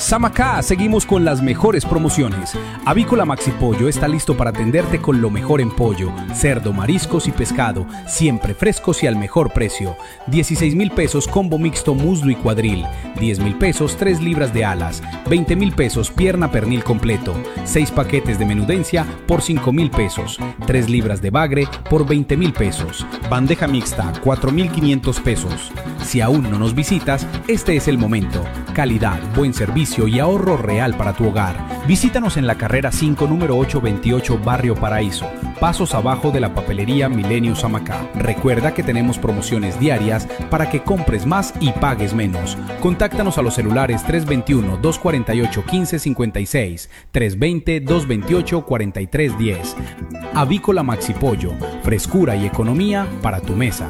Samacá, seguimos con las mejores promociones. Avícola Maxi Pollo está listo para atenderte con lo mejor en pollo, cerdo, mariscos y pescado, siempre frescos y al mejor precio. 16,000 pesos combo mixto muslo y cuadril, 10,000 pesos 3 libras de alas, 20,000 pesos pierna pernil completo, 6 paquetes de menudencia por 5,000 pesos, 3 libras de bagre por 20,000 pesos, bandeja mixta 4,500 pesos. Si aún no nos visitas, este es el momento. Calidad, buen servicio y ahorro real para tu hogar. Visítanos en la carrera 5, número 828, Barrio Paraíso, pasos abajo de la papelería Milenio Samacá. Recuerda que tenemos promociones diarias para que compres más y pagues menos. Contáctanos a los celulares 321-248-1556, 320-228-4310. Avícola Maxi Pollo, frescura y economía para tu mesa.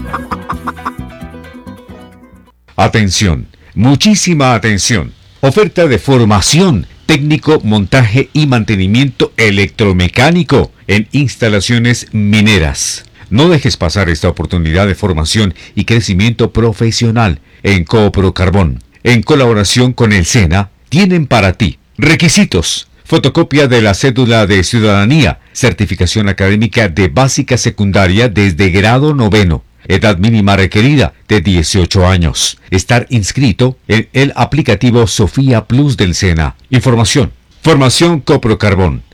Atención, muchísima atención. Oferta de formación, técnico, montaje y mantenimiento electromecánico en instalaciones mineras. No dejes pasar esta oportunidad de formación y crecimiento profesional en Coopro Carbón. En colaboración con el SENA, tienen para ti requisitos: fotocopia de la cédula de ciudadanía, certificación académica de básica secundaria desde grado 9º, edad mínima requerida de 18 años, estar inscrito en el aplicativo Sofía Plus del SENA. Información: Formación Coopro Carbón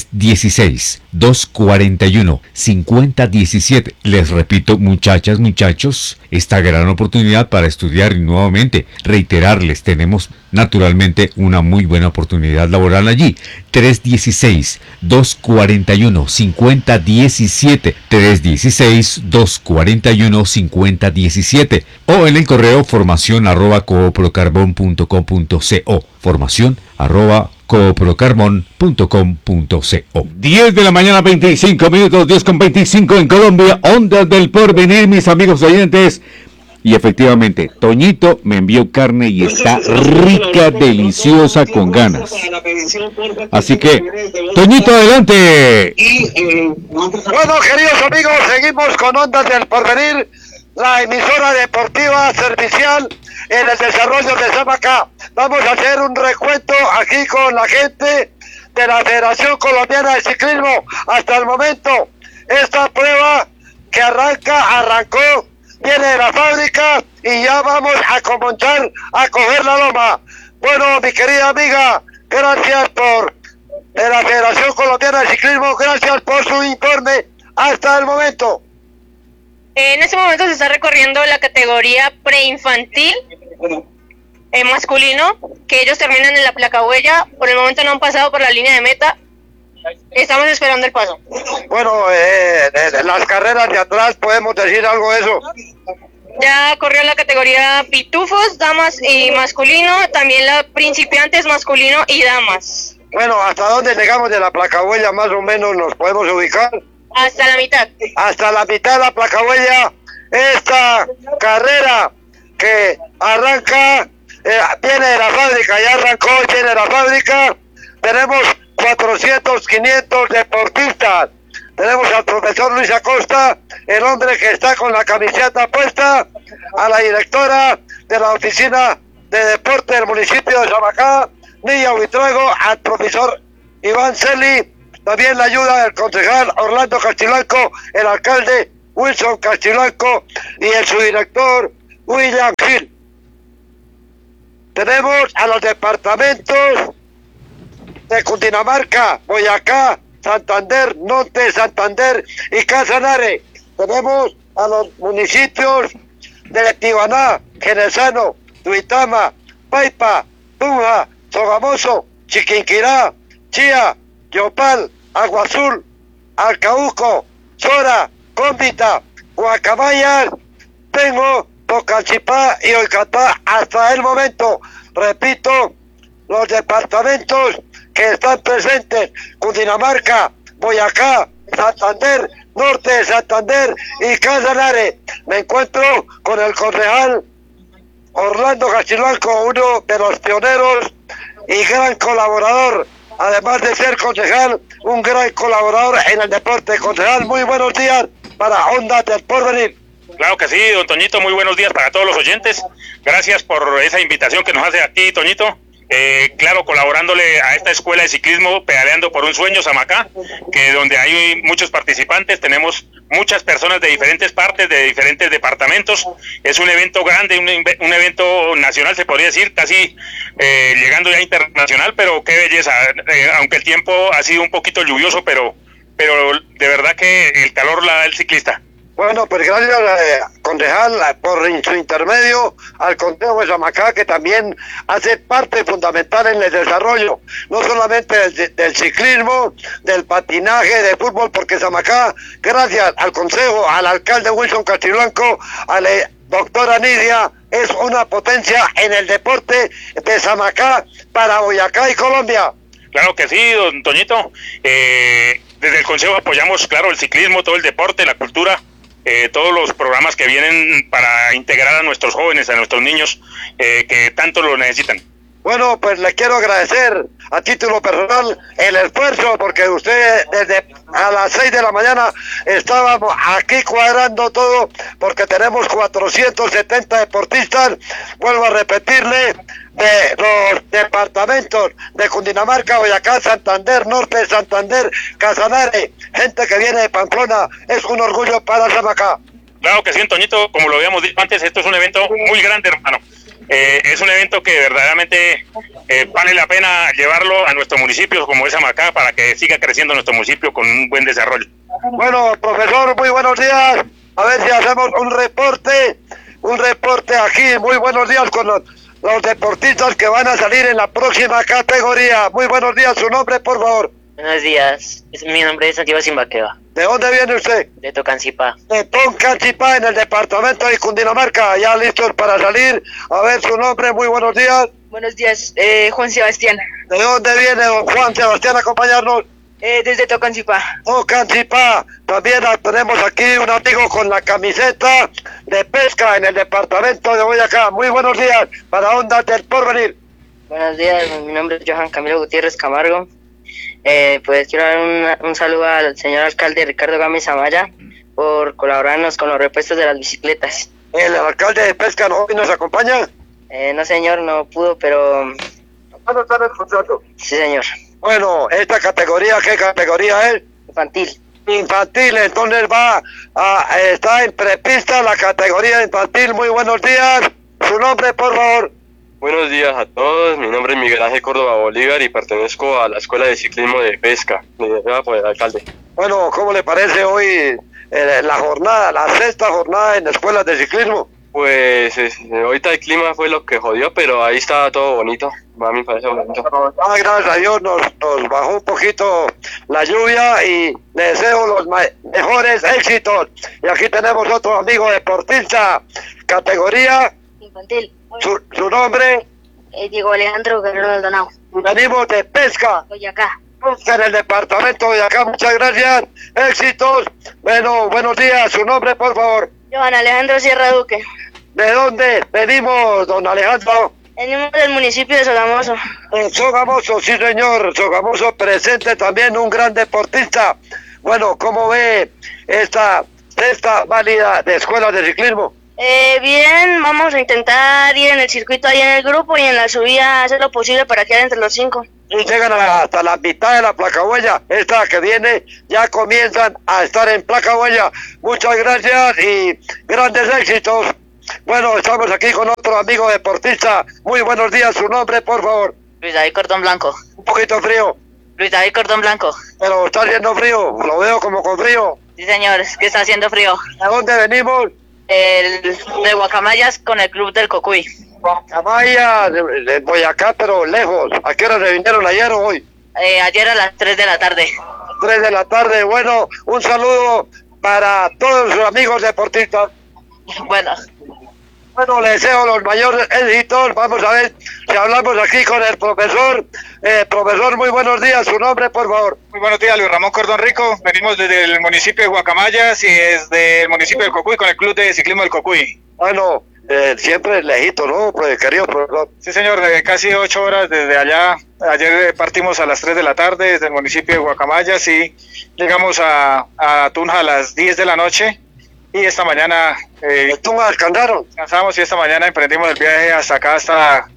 316-241-5017. Les repito, muchachas, muchachos, esta gran oportunidad para estudiar y nuevamente reiterarles, tenemos naturalmente una muy buena oportunidad laboral allí. 316-241-5017, 316-241-5017, o en el correo formación@cooprocarbon.com.co, formación@cooprocarbon.com.co. 10 de la mañana, 25 minutos, 10:25 en Colombia. Ondas del Porvenir, mis amigos oyentes. Y efectivamente, Toñito me envió carne y está rica, deliciosa, con ganas. Así que, Toñito, adelante. Bueno, queridos amigos, seguimos con Ondas del Porvenir, la emisora deportiva servicial en el desarrollo de Samacá. Vamos a hacer un recuento aquí con la gente de la Federación Colombiana de Ciclismo. Hasta el momento, esta prueba que arrancó, viene de la fábrica y ya vamos a comenzar a coger la loma. Bueno, mi querida amiga, gracias de la Federación Colombiana de Ciclismo, gracias por su informe hasta el momento. En este momento se está recorriendo la categoría preinfantil masculino, que ellos terminan en la placa huella. Por el momento no han pasado por la línea de meta. Estamos esperando el paso. Bueno, en las carreras de atrás podemos decir algo de eso. Ya corrió la categoría pitufos, damas y masculino, también la principiantes masculino y damas. Bueno, ¿hasta dónde llegamos de la placa huella más o menos nos podemos ubicar? Hasta la mitad. Hasta la mitad de la placa huella. Esta carrera que arranca, viene de la fábrica, ya arrancó, viene de la fábrica. Tenemos 400, 500 deportistas. Tenemos al profesor Luis Acosta, el hombre que está con la camiseta puesta, a la directora de la oficina de deporte del municipio de Samacá, Niña Huitrago, al profesor Iván Celi, también la ayuda del concejal Orlando Castilanco, el alcalde Wilson Castilanco y el subdirector William Gil. Tenemos a los departamentos de Cundinamarca, Boyacá, Santander, Norte, Santander y Casanare. Tenemos a los municipios de Tibaná, Genesano, Duitama, Paipa, Tunja, Sogamoso, Chiquinquirá, Chía, Yopal, Agua Azul, Alcauco, Sora, Cómbita, Guacamayas, Tengo, Tocancipá y Oicatá hasta el momento. Repito, los departamentos que están presentes: Cundinamarca, Boyacá, Santander, Norte de Santander y Casanare. Me encuentro con el concejal Orlando Castilanco, uno de los pioneros y gran colaborador, además de ser concejal, un gran colaborador en el deporte. Concejal, muy buenos días para Ondas del Porvenir. Claro que sí, don Toñito, muy buenos días para todos los oyentes. Gracias por esa invitación que nos hace aquí, Toñito. claro, colaborándole a esta escuela de ciclismo, pedaleando por un sueño, Samacá, que donde hay muchos participantes, tenemos muchas personas de diferentes partes, de diferentes departamentos. Es un evento grande, un evento nacional, se podría decir, casi llegando ya internacional, pero qué belleza, aunque el tiempo ha sido un poquito lluvioso, pero de verdad que el calor la da el ciclista. Bueno, pues gracias, concejal, por su intermedio al Consejo de Samacá, que también hace parte fundamental en el desarrollo, no solamente del ciclismo, del patinaje, de fútbol, porque Samacá, gracias al Consejo, al alcalde Wilson Castiblanco, a la doctora Nidia, es una potencia en el deporte de Samacá para Boyacá y Colombia. Claro que sí, don Toñito. Desde el Consejo apoyamos, claro, el ciclismo, todo el deporte, la cultura, todos los programas que vienen para integrar a nuestros jóvenes, a nuestros niños, que tanto lo necesitan. Bueno, pues le quiero agradecer a título personal el esfuerzo, porque usted desde a las 6 de la mañana estábamos aquí cuadrando todo, porque tenemos 470 deportistas, vuelvo a repetirle, de los departamentos de Cundinamarca, Boyacá, Santander, Norte, Santander, Casanare, gente que viene de Pamplona, es un orgullo para Samacá. Claro que sí, Toñito, como lo habíamos dicho antes, esto es un evento muy grande, hermano. Es un evento que verdaderamente vale la pena llevarlo a nuestro municipio, como es Samacá, para que siga creciendo nuestro municipio con un buen desarrollo. Bueno, profesor, muy buenos días. A ver si hacemos un reporte aquí. Muy buenos días con los deportistas que van a salir en la próxima categoría. Muy buenos días, su nombre, por favor. Buenos días, mi nombre es Santiago Simbaqueva. ¿De dónde viene usted? De Tocancipá. De Tocancipá, en el departamento de Cundinamarca, ya listos para salir. A ver su nombre, muy buenos días. Buenos días, Juan Sebastián. ¿De dónde viene don Juan Sebastián a acompañarnos? Desde Tocancipá. Tocancipá, también tenemos aquí un amigo con la camiseta de pesca en el departamento de Boyacá. Muy buenos días, para Ondas del Porvenir. Buenos días, mi nombre es Johan Camilo Gutiérrez Camargo. Pues quiero dar un saludo al señor alcalde Ricardo Gámez Amaya por colaborarnos con los repuestos de las bicicletas. ¿El alcalde de pesca hoy nos acompaña? No señor, no pudo, pero... ¿Cuándo están escuchando? Sí señor. Bueno, ¿esta categoría qué categoría es? Infantil. Infantil, entonces está en prepista la categoría infantil. Muy buenos días, su nombre por favor. Buenos días a todos, mi nombre es Miguel Ángel Córdoba Bolívar y pertenezco a la Escuela de Ciclismo de Pesca, liderada por el alcalde. Bueno, ¿cómo le parece hoy la jornada, la sexta jornada en escuelas de ciclismo? Pues ahorita el clima fue lo que jodió, pero ahí está todo bonito, a mí me parece bonito. Gracias a Dios nos bajó un poquito la lluvia y le deseo los mejores éxitos. Y aquí tenemos otro amigo deportista, categoría infantil. Su nombre. Diego Alejandro Guerrero Maldonado. Venimos de pesca. Boyacá. En el departamento de Boyacá, muchas gracias, éxitos. Bueno, buenos días, su nombre por favor. Johan Alejandro Sierra Duque. ¿De dónde venimos, don Alejandro? Venimos del municipio de Sogamoso. Sogamoso, sí señor, Sogamoso presente también un gran deportista. Bueno, ¿cómo ve esta sexta válida de escuelas de ciclismo? Bien, vamos a intentar ir en el circuito ahí en el grupo y en la subida hacer lo posible para quedar entre los 5. Y llegan hasta la mitad de la placa huella. Esta que viene ya comienzan a estar en placa huella. Muchas gracias y grandes éxitos. Bueno, estamos aquí con otro amigo deportista. Muy buenos días, su nombre por favor. Luis David Cordón Blanco. Un poquito frío. Luis David Cordón Blanco. Pero está haciendo frío, lo veo como con frío. Sí señor, es que está haciendo frío. ¿A dónde venimos? De Guacamayas con el club del Cocuy. Guacamaya, de Boyacá, pero lejos. ¿A qué hora se vinieron ayer o hoy? Ayer a las 3 de la tarde. 3 de la tarde, bueno, un saludo para todos los amigos deportistas. Bueno, Muy buenos días, Luis Ramón Cordón Rico. Venimos desde el municipio de Guacamayas y desde el municipio del Cocuy con el club de ciclismo del Cocuy. Bueno, siempre lejito, ¿no, querido profesor? Sí señor, casi 8 horas desde allá. Ayer partimos a las 3 de la tarde desde el municipio de Guacamayas y llegamos a Tunja a las 10 de la noche. Y esta mañana ¿Tunja descansaron? Descansamos y esta mañana emprendimos el viaje hasta acá, hasta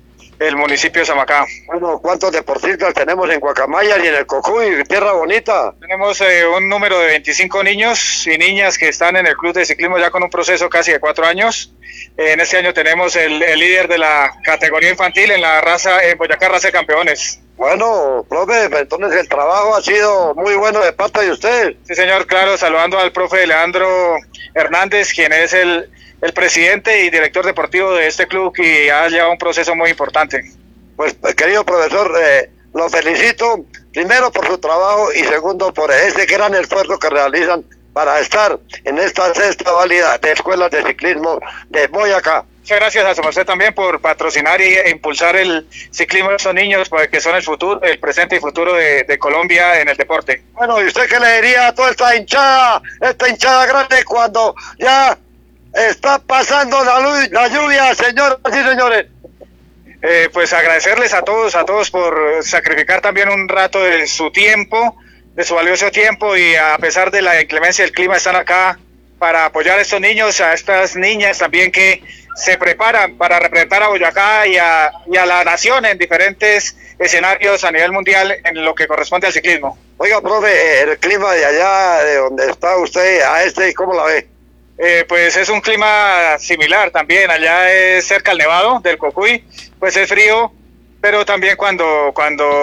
el municipio de Samacá. Bueno, ¿cuántos deportistas tenemos en Guacamayas y en el Cocuy, tierra bonita? Tenemos un número de 25 niños y niñas que están en el club de ciclismo ya con un proceso casi de 4 años. En este año tenemos el líder de la categoría infantil en la raza, en Boyacá Raza de Campeones. Bueno, profe, entonces el trabajo ha sido muy bueno de parte de usted. Sí, señor, claro, saludando al profe Leandro Hernández, quien es el presidente y director deportivo de este club y ha llevado un proceso muy importante. Pues, querido profesor, lo felicito, primero por su trabajo y segundo por ese gran esfuerzo que realizan para estar en esta sexta válida de escuelas de ciclismo de Boyacá. Muchas gracias a su merced también por patrocinar e impulsar el ciclismo de estos niños, que son el futuro, el presente y futuro de Colombia en el deporte. Bueno, ¿y usted qué le diría a toda esta hinchada grande cuando ya está pasando la lluvia, señoras y señores? Pues agradecerles a todos por sacrificar también un rato de su tiempo, de su valioso tiempo, y a pesar de la inclemencia del clima están acá para apoyar a estos niños, a estas niñas también que se preparan para representar a Boyacá y a la nación en diferentes escenarios a nivel mundial en lo que corresponde al ciclismo. Oiga, profe, el clima de allá, de donde está usted, ¿cómo la ve? Pues es un clima similar también, allá es cerca al Nevado del Cocuy, pues es frío, pero también cuando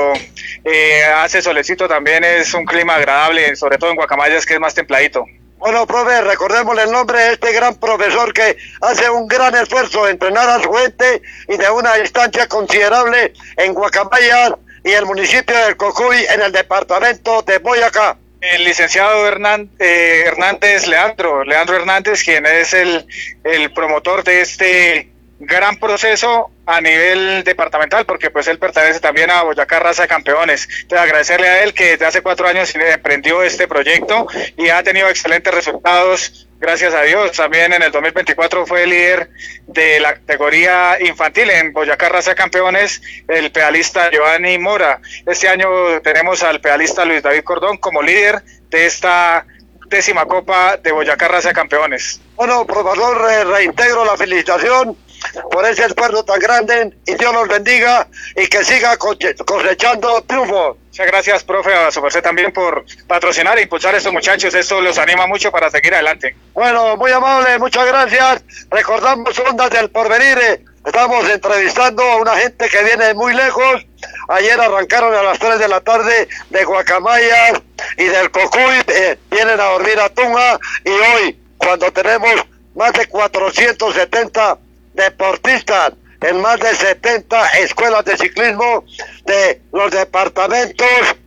hace solecito también es un clima agradable, sobre todo en Guacamayas, que es más templadito. Bueno, profe, recordémosle el nombre de este gran profesor que hace un gran esfuerzo de entrenar a su gente y de una distancia considerable en Guacamayas y el municipio del Cocuy en el departamento de Boyacá. El licenciado Hernández, Leandro Hernández, quien es el promotor de este gran proceso a nivel departamental, porque pues él pertenece también a Boyacá Raza de Campeones. Entonces agradecerle a él que desde hace 4 años emprendió este proyecto y ha tenido excelentes resultados, gracias a Dios. También en el 2024 fue líder de la categoría infantil en Boyacá Raza de Campeones, el pedalista Giovanni Mora. Este año tenemos al pedalista Luis David Cordón como líder de esta 10ª Copa de Boyacá Raza de Campeones. Bueno, profesor, reintegro la felicitación por ese esfuerzo tan grande y Dios los bendiga y que siga cosechando triunfos. Muchas gracias, profe, a su merced también por patrocinar e impulsar a estos muchachos. Esto los anima mucho para seguir adelante. Bueno, muy amable, muchas gracias. Recordamos Ondas del Porvenir. Estamos entrevistando a una gente que viene muy lejos. Ayer arrancaron a las 3 de la tarde de Guacamayas y del Cocuy. Vienen a dormir a Tunja y hoy, cuando tenemos más de 470 deportistas en más de 70 escuelas de ciclismo de los departamentos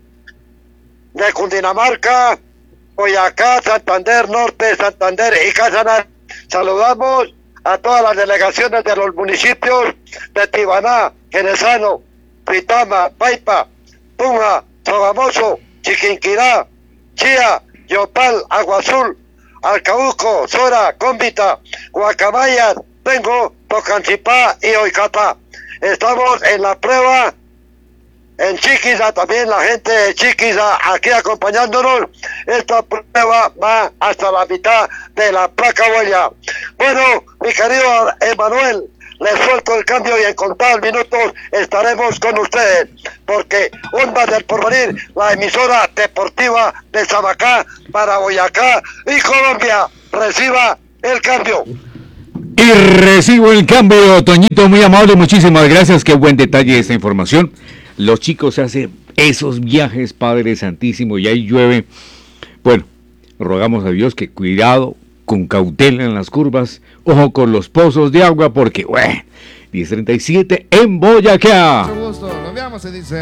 de Cundinamarca, Boyacá, Santander Norte, Santander y Casanare. Saludamos a todas las delegaciones de los municipios de Tibaná, Genesano, Pitama, Paipa, Tunja, Sogamoso, Chiquinquirá, Chía, Yopal, Agua Azul, Alcauco, Sora, Cómbita, Guacamayas, Tengo, Tocancipá y Oicatá. Estamos en la prueba en Chiquiza, también la gente de Chiquiza aquí acompañándonos. Esta prueba va hasta la mitad de la placa huella. Bueno, mi querido Emanuel, les suelto el cambio y en contados minutos estaremos con ustedes, porque Ondas del Porvenir, la emisora deportiva de Samacá para Boyacá y Colombia, reciba el cambio. Y recibo el cambio, Toñito, muy amable, muchísimas gracias, qué buen detalle esta información. Los chicos hacen esos viajes, Padre Santísimo, y ahí llueve. Bueno, rogamos a Dios que cuidado, con cautela en las curvas, ojo con los pozos de agua, porque, 10:37 en Boyacá. Mucho gusto, nos vemos, se dice.